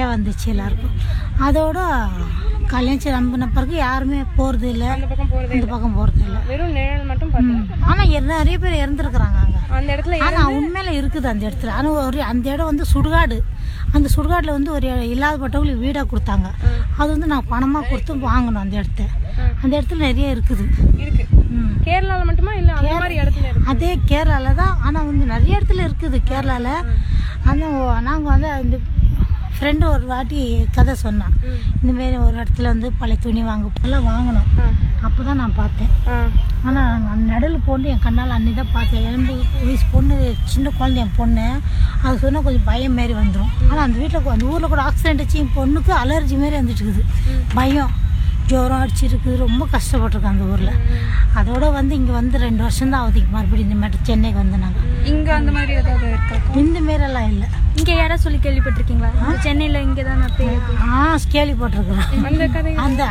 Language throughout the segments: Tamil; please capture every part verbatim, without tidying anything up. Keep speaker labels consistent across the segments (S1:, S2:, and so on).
S1: பயம் வந்துச்சு எல்லாருக்கும். அதோட கல்யாணம் நம்பின பிறகு யாருமே போறது இல்லை, இந்த பக்கம் போறது இல்லை,
S2: வெறும் நிழல் மட்டும் பார்த்தோம்.
S1: ஆனா நிறைய பேர் இறந்துருக்குறாங்க அங்க
S2: அந்த இடத்துல.
S1: ஆனா உண்மையில இருக்குது அந்த இடத்துல. ஆனா ஒரு அந்த இடம் வந்து சுடுகாடு. அந்த சுடுகாட்டில் வந்து ஒரு இல்லாதப்பட்டவங்களுக்கு வீடாக கொடுத்தாங்க. அது வந்து நான் பணமாக கொடுத்து வாங்கணும் அந்த இடத்த. அந்த இடத்துல நிறைய இருக்குது.
S2: இருக்கு கேரளாவில் மட்டுமா இல்லை அந்த மாதிரி இடத்துல?
S1: அதே கேரளாவில் தான். ஆனால் வந்து நிறைய இடத்துல இருக்குது கேரளாவில். ஆனால் நாங்கள் வந்து இந்த ஃப்ரெண்டு ஒரு வாட்டி கதை சொன்னான். இந்தமாரி ஒரு இடத்துல வந்து பழைய துணி வாங்க எல்லாம் வாங்கினோம். அப்போ தான் நான் பார்த்தேன். ஆனால் அந்த நடுவில் போட்டு என் கண்ணால் அன்னி தான் பார்த்தேன். எலும்பு வயசு பொண்ணு, சின்ன குழந்தை என் பொண்ணு. அது சொன்னால் கொஞ்சம் பயம் மாரி வந்துடும். ஆனால் அந்த வீட்டில் அந்த ஊரில் கூட ஆக்சிடென்ட் ஆச்சு. என் பொண்ணுக்கு அலர்ஜி மாரி வந்துட்டு இருக்குது. பயம், ஜோரம் அடிச்சிருக்குது. ரொம்ப கஷ்டப்பட்டுருக்கோம் அந்த ஊரில். அதோட வந்து இங்கே வந்து ரெண்டு வருஷம் தான் ஆகுது. மறுபடியும் இந்த மாதிரி சென்னைக்கு வந்து நாங்கள்
S2: இங்கே அந்த மாதிரி ஏதாவது இருக்கா?
S1: இந்த மாரிலாம் இல்லை.
S2: இங்கே யாராவது சொல்லி கேள்விப்பட்டிருக்கீங்களா? சென்னையில் இங்கே தான்
S1: ஆ கேள்விப்பட்டிருக்கிறேன் அந்த கதை. அந்த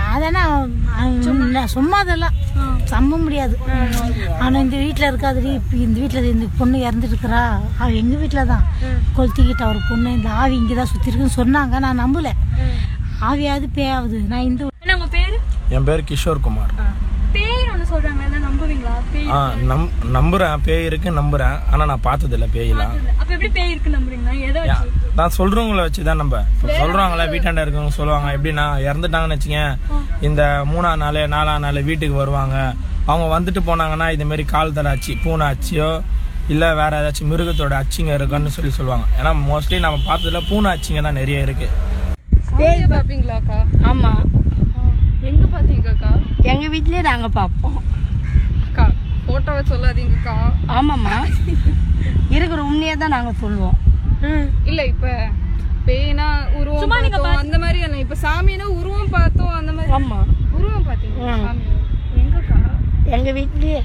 S1: அதெல்லாம் சும்மா அதெல்லாம் சம்ப முடியாது. ஆனால் இந்த வீட்டில் இருக்காது. இப்போ இந்த வீட்டில் இந்த பொண்ணு இறந்துருக்குறா. அவள் எங்கள் வீட்டில் தான் கொளுத்திக்கிட்ட ஒரு பொண்ணு. இந்த ஆவி இங்கே தான் சுற்றி இருக்குன்னு சொன்னாங்க. நான் நம்பலை. ஆவியாவது பேயாவது. நான் இந்த
S2: உங்கள் பேர்?
S3: என் பேர் கிஷோர் குமார்.
S2: பேர் ஒன்று சொல்கிறாங்க, என்ன நம்புவீங்களா?
S3: ஆ நம் நம்புகிறேன். பேய் இருக்கு நம்புகிறேன். ஆனால் நான் பார்த்ததில்ல பேயெல்லாம்.
S2: அப்போ எப்படி பேய் இருக்கு நம்புறீங்களா? எதை வச்சு?
S3: நான் சொல்கிறவங்கள வச்சு தான் நம்ம சொல்கிறாங்களே. வீட்டாண்ட இருக்கவங்க சொல்லுவாங்க. எப்படின்னா இறந்துட்டாங்கன்னு வச்சுங்க, இந்த மூணாம் நாள் நாலாம் நாள் வீட்டுக்கு வருவாங்க. அவங்க வந்துட்டு போனாங்கன்னா இதுமாரி கால் தலை அச்சு, பூனை அச்சியோ இல்லை வேற ஏதாச்சும் மிருகத்தோட அச்சிங்க இருக்குன்னு சொல்லி சொல்லுவாங்க. ஏன்னா மோஸ்ட்லி நம்ம பார்த்ததுல பூனை அச்சிங்க தான் நிறைய இருக்கு.
S2: பேய் பார்ப்பீங்களாக்கா?
S1: ஆமாம்.
S2: எங்கே பார்த்தீங்கக்கா?
S1: எங்கள் வீட்டிலே நாங்கள் பார்ப்போம்.
S2: அக்கா ஃபோட்டோவை சொல்லாதீங்கக்கா.
S1: ஆமாம்மா, இருக்கிற உண்மையை தான் நாங்கள் சொல்லுவோம்.
S2: இல்லை இப்போ பேய்னா உருவம் பார்த்தோம் அந்த மாதிரி இல்லை. இப்போ சாமினா உருவம் பார்த்தோம் அந்த மாதிரி.
S1: ஆமாம்,
S2: உருவம் பார்த்தீங்க சாமி எங்கக்கா?
S1: எங்கள் வீட்லேயே.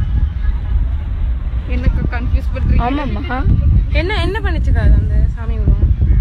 S2: என்னக்கா கன்ஃபியூஸ் பண்ணுறீங்க?
S1: ஆமாம்மா.
S2: என்ன என்ன பண்ணிச்சுக்கா அந்த சாமி உருவம்?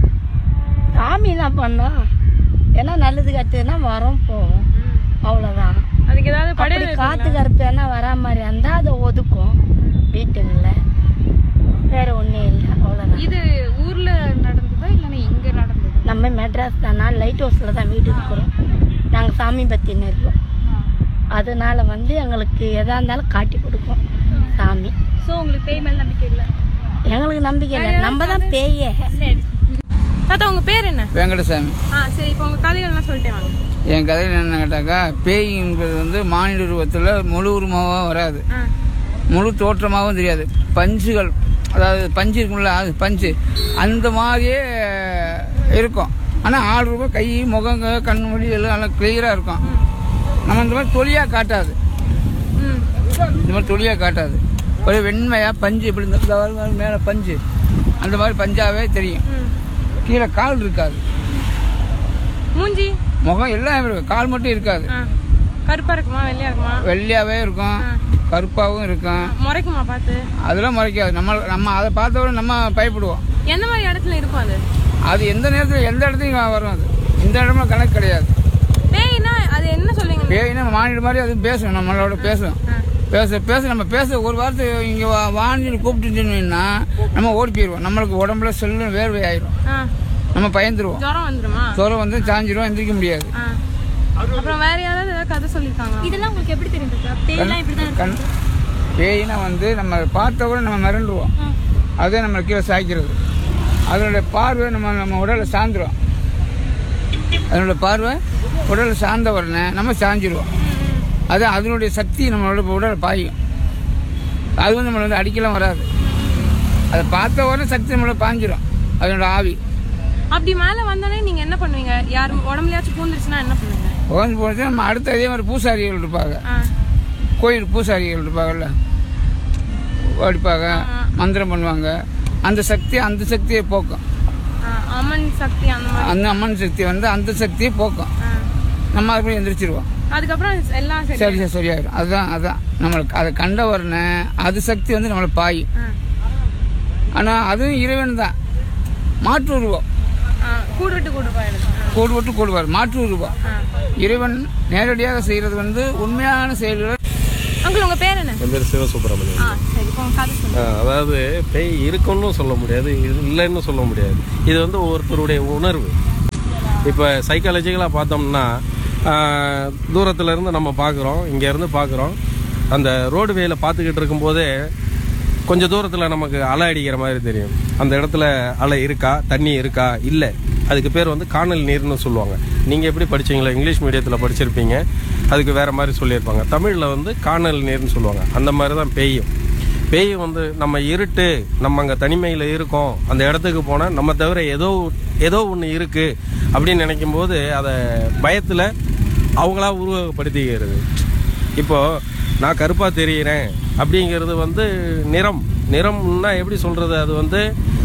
S1: சாமி என்ன பண்ணா, ஏன்னா நல்லது கட்டுனா வரோம் போவோம், அவ்வளோதான்.
S2: அதுக்கு ஏதாவது
S1: அப்படி காத்து கருப்பேனா வரா மாதிரி இருந்தால் அதை ஒதுக்கும் வீட்டுங்கள. வேற ஒன்றும் இல்லை, அவ்வளோதான்.
S2: இது ஊரில் நடந்ததா இல்லைன்னா இங்கே நடந்தது?
S1: நம்ம மெட்ராஸ் தானா, லைட் ஹவுஸில் தான் வீடு இருக்கிறோம். நாங்கள் சாமி பத்தின்னு இருக்கோம். அதனால வந்து எங்களுக்கு எதா இருந்தாலும் காட்டி கொடுக்கும் சாமி.
S2: ஸோ உங்களுக்கு பேய் மேலே நம்பிக்கை இல்லை?
S1: எங்களுக்கு நம்பிக்கை இல்லை, நம்ம தான் பேயே.
S2: தாத்தா உங்கள் பேர் என்ன?
S4: வெங்கடசாமி.
S2: ஆ சரி, இப்போ உங்கள் கதைகள்லாம் சொல்லிட்டே வாங்க.
S4: என் கதையில் என்ன கேட்டாக்கா, பேய்ங்கிறது வந்து மாநில உருவத்தில் முழு உருவமாகவும் வராது, முழு தோற்றமாகவும் தெரியாது. பஞ்சுகள், அதாவது பஞ்சு இருக்கும்ல, அது பஞ்சு அந்த மாதிரியே இருக்கும். ஆனால் ஆள் ரூபாய் கை, முகங்க, கண் மொழி எல்லாம் நல்லா கிளியராக இருக்கும். நம்ம இந்த மாதிரி தொழியாக காட்டாது. இந்த மாதிரி தொழியாக காட்டாது. ஒரு வெண்மையாக பஞ்சு இப்படி இந்த மேலே பஞ்சு அந்த மாதிரி பஞ்சாவே தெரியும். கீழே கால் இருக்காது,
S2: மூஞ்சி
S4: முகம் எல்லாம் இருக்கும், கால் மட்டும் இருக்காது.
S2: கருப்பா இருக்குமா வெள்ளையா இருக்குமா?
S4: வெள்ளையாவே இருக்கும், கருப்பாவும் இருக்கும்.
S2: முறைக்குமா பார்த்து? அதெல்லாம்
S4: முறைக்காது. நம்ம நம்ம அதை பார்த்தோட நம்ம பயப்படுவோம்.
S2: எந்த மாதிரி இடத்துல இருக்கும் அது?
S4: அது எந்த நேரத்தில் எந்த இடத்துலையும் வரும். அது இந்த இடமா கணக்கு கிடையாது.
S2: பேய்னா அது என்ன சொல்லுங்க?
S4: பேய்னா மாநில மாதிரி அது பேசும், நம்மளோட பேசும். பேச பேச நம்ம பேச ஒரு வாரத்தை இங்கே வாங்கி கூப்பிட்டுன்னா நம்ம ஓடி போயிடுவோம். நம்மளுக்கு உடம்புல செல்லு வேர்வை ஆயிடும், நம்ம பயந்துருவோம்.
S2: ஜுரம் வந்துருமா?
S4: ஜுரம் வந்து சாஞ்சிரும், எந்திரிக்க முடியாது.
S2: அப்புறம் வேற யாராவது ஏதாவது கதை சொல்லியிருக்காங்க? இதெல்லாம் உங்களுக்கு எப்படி தெரியும்?
S4: பேய்னா வந்து நம்ம பார்த்த கூட நம்ம மிரண்டுருவோம். அதே நம்ம கீழே சாய்க்கிறது. அதனுடைய பார்வை நம்ம நம்ம உடலை சாய்ந்துரும். அதனுடைய பார்வை உடலை சார்ந்த உடனே நம்ம சாஞ்சிருவோம். அது அதனுடைய சக்தி நம்மளோட உடலை பாயும். அது வந்து நம்மளை வந்து அடிக்கலாம் வராது. அதை பார்த்த உடனே சக்தி நம்மளை பாஞ்சிரும், அதனோட ஆவி.
S2: அப்படி மேலே வந்தோடனே நீங்கள் என்ன பண்ணுவீங்க? யார் உடம்புலையாச்சும் பூந்துருச்சுன்னா என்ன பண்ணுவீங்க?
S4: உடம்பு போச்சுன்னா நம்ம அடுத்த இதே மாதிரி பூசாரிகள் இருப்பாங்க, கோயில் பூசாரிகள் இருப்பாங்கல்ல, அடிப்பாங்க, மந்திரம் பண்ணுவாங்க. அந்த சக்தி அந்த சக்தியை போக்கும்.
S2: அம்மன் சக்தி அந்த மாதிரி
S4: அந்த அம்மன் சக்தி வந்து அந்த சக்தியை போக்கும். நம்ம அதுக்குள்ள எந்திரிச்சிருவோம்.
S2: அதுக்கப்புறம் எல்லாம்
S4: சரி சரி சரியாயிடும். அதுதான் அதுதான் நம்மளுக்கு அதை கண்ட உடனே அது சக்தி வந்து நம்மளை பாயும். ஆனால் அதுவும் இறைவன் தான். மாற்று உருவம்,
S2: கூடு விட்டு கூடு
S4: கூடு விட்டு கூடுவார். மாற்று உருவம் இறைவன் நேரடியாக செய்யறது வந்து உண்மையான செயல்கள்.
S2: அங்கிள் உங்க பேர் என்ன?
S5: என் பேர் சிவசுப்ரமணியன். அதாவது பேய் இருக்குன்னு சொல்ல முடியாது, இல்லைன்னு சொல்ல முடியாது. இது வந்து ஒவ்வொருத்தருடைய உணர்வு. இப்போ சைக்காலஜிக்கலாக பார்த்தோம்னா தூரத்துல இருந்து நம்ம பார்க்குறோம், இங்கேருந்து பார்க்குறோம். அந்த ரோடு வேல பார்த்துக்கிட்டு இருக்கும்போதே கொஞ்சம் தூரத்தில் நமக்கு அலை அடிக்கிற மாதிரி தெரியும். அந்த இடத்துல அலை இருக்கா, தண்ணி இருக்கா, இல்லை. அதுக்கு பேர் வந்து காணல் நீர்னு சொல்லுவாங்க. நீங்கள் எப்படி படிச்சீங்களா? இங்கிலீஷ் மீடியத்தில் படிச்சிருப்பீங்க, அதுக்கு வேறு மாதிரி சொல்லியிருப்பாங்க. தமிழில் வந்து காணல் நீர்னு சொல்லுவாங்க. அந்த மாதிரி தான் பேயும். பேயும் வந்து நம்ம இருட்டு, நம்ம அங்கே தனிமையில் இருக்கோம், அந்த இடத்துக்கு போனால் நம்ம தவிர ஏதோ ஏதோ ஒன்று இருக்குது அப்படின்னு நினைக்கும் போது அதை பயத்தில் அவங்களா உருவகப்படுத்திக்கிறது. இப்போது நான் கருப்பாக தெரிகிறேன் அப்படிங்கிறது வந்து நிறம். நிறம்னா எப்படி சொல்கிறது, அது வந்து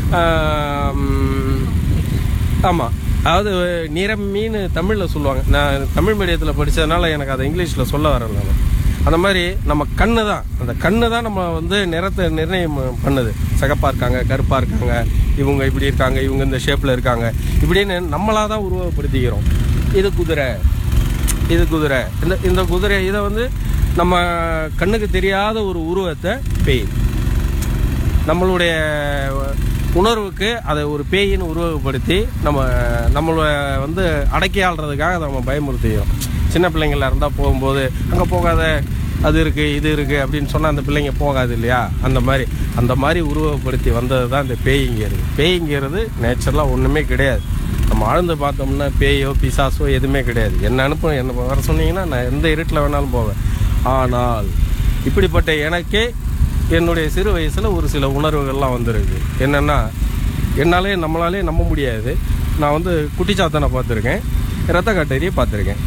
S5: ஆமாம், அதாவது நிறம் மீன் தமிழில் சொல்லுவாங்க. நான் தமிழ் மீடியத்தில் படித்ததுனால எனக்கு அதை இங்கிலீஷில் சொல்ல வரேன். நான் அந்த மாதிரி நம்ம கண்ணு தான், அந்த கண்ணு தான் நம்ம வந்து நிறத்தை நிர்ணயம் பண்ணுது. சகப்பாக இருக்காங்க, கருப்பாக இருக்காங்க, இவங்க இப்படி இருக்காங்க, இவங்க இந்த ஷேப்பில் இருக்காங்க, இப்படின்னு நம்மளாக தான் உருவகப்படுத்திக்கிறோம். இது குதிரை, இது குதிரை, இந்த இந்த குதிரை, இதை வந்து நம்ம கண்ணுக்கு தெரியாத ஒரு உருவத்தை பேய், நம்மளுடைய உணர்வுக்கு அதை ஒரு பேயின்னு உருவகப்படுத்தி நம்ம நம்மளை வந்து அடக்கி ஆள்றதுக்காக அதை நம்ம பயமுறுத்திக்கிறோம். சின்ன பிள்ளைங்களா இருந்தால் போகும்போது அங்கே போகாத, அது இருக்குது இது இருக்குது அப்படின்னு சொன்னால் அந்த பிள்ளைங்க போகாது இல்லையா? அந்த மாதிரி அந்த மாதிரி உருவகப்படுத்தி வந்தது தான் இந்த பேய்ங்கிறது. பேய்ங்கிறது நேச்சுரலாக ஒன்றுமே கிடையாது. நம்ம ஆழ்ந்து பார்த்தோம்னா பேயோ பிசாசோ எதுவுமே கிடையாது. என்ன அனுப்பும், என்ன வர சொன்னீங்கன்னா நான் எந்த இருட்டில் வேணாலும் போவேன். ஆனால் இப்படிப்பட்ட எனக்கே என்னுடைய சிறு வயசில் ஒரு சில உணர்வுகள்லாம் வந்துருக்கு. என்னென்னா, என்னாலே நம்மளாலே நம்ப முடியாது. நான் வந்து குட்டிச்சாத்தனை பார்த்துருக்கேன், ரத்த காட்டேரியை பார்த்துருக்கேன்.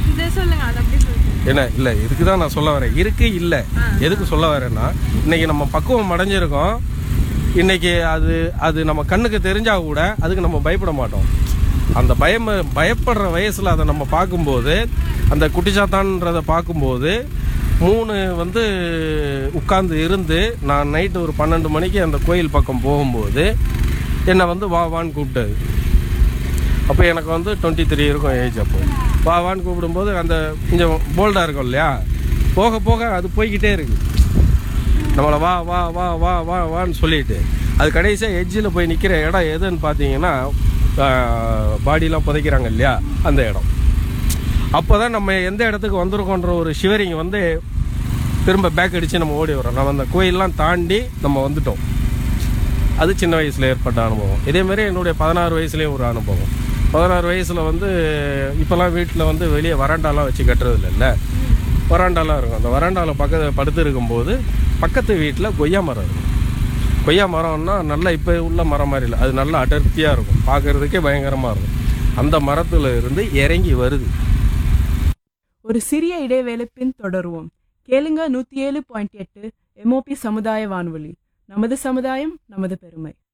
S5: என்ன இல்லை, இதுக்கு தான் நான் சொல்ல வரேன். இருக்கு இல்லை, எதுக்கு சொல்ல வரேன்னா, இன்னைக்கு நம்ம பக்குவம் அடைஞ்சிருக்கோம். இன்னைக்கு அது அது நம்ம கண்ணுக்கு தெரிஞ்சா கூட அதுக்கு நம்ம பயப்பட மாட்டோம். அந்த பயம் பயப்படுற வயசுல அதை நம்ம பார்க்கும்போது, அந்த குட்டிச்சாத்தான்றதை பார்க்கும்போது மூணு வந்து உட்கார்ந்து இருந்து, நான் நைட்டு ஒரு பன்னெண்டு மணிக்கு அந்த கோயில் பக்கம் போகும்போது என்னை வந்து வா வான்னு கூப்பிட்டது. அப்போ எனக்கு வந்து டுவெண்ட்டி த்ரீ இருக்கும் ஏஜ். அப்போ வா வான்னு கூப்பிடும்போது அந்த கொஞ்சம் போல்டாக இருக்கும் இல்லையா, போக போக அது போய்கிட்டே இருக்கு. நம்மளை வா வா வா வா வா வான்னு சொல்லிட்டு அது கடைசியாக எட்ஜில் போய் நிற்கிற இடம் எதுன்னு பார்த்தீங்கன்னா, பாடியெலாம் புதைக்கிறாங்க இல்லையா, அந்த இடம். அப்போ தான் நம்ம எந்த இடத்துக்கு வந்திருக்கோன்ற ஒரு ஷிவரிங் வந்து திரும்ப பேக் அடித்து நம்ம ஓடி வரோம். நம்ம அந்த கோயிலெலாம் தாண்டி நம்ம வந்துட்டோம். அது சின்ன வயசில் ஏற்பட்ட அனுபவம். இதேமாரி என்னுடைய பதினாறு வயசுலேயும் ஒரு அனுபவம். பதினாறு வயசில் வந்து இப்போல்லாம் வீட்டில் வந்து வெளியே வராண்டாலாம் வச்சு கட்டுறது இல்லை, வராண்டாலாம் இருக்கும். அந்த வராண்டாவில் பக்கத்தில் படுத்து இருக்கும்போது பக்கத்து வீட்டில் கொய்யா மரம் இருக்கும். கொய்யா மரம்னா நல்லா இப்போ உள்ள மரம் மாதிரி இல்லை, அது நல்லா அடர்த்தியாக இருக்கும், பார்க்குறதுக்கே பயங்கரமாக இருக்கும். அந்த மரத்தில் இருந்து இறங்கி வருது.
S6: ஒரு சிறிய இடைவேளை பின் தொடருவோம். கேளுங்க நூற்றி ஏழு பாயிண்ட் எட்டு எம்ஓபி சமுதாய வானொலி. நமது சமுதாயம், நமது பெருமை.